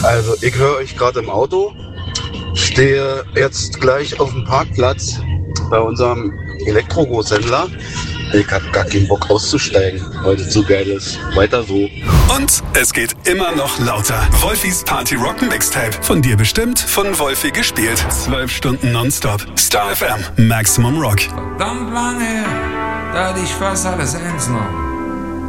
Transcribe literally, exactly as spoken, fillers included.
Also, ich höre euch gerade im Auto. Stehe jetzt gleich auf dem Parkplatz bei unserem Elektrogroßhändler. Ich hab gar keinen Bock auszusteigen, weil es so geil ist. Weiter so. Und es geht immer noch lauter. Wolfis Party Rock Mixtape. Von dir bestimmt, von Wolfi gespielt. Zwölf Stunden nonstop. Star F M. Maximum Rock. Verdammt lange her, da hatte ich fast alles ernst noch.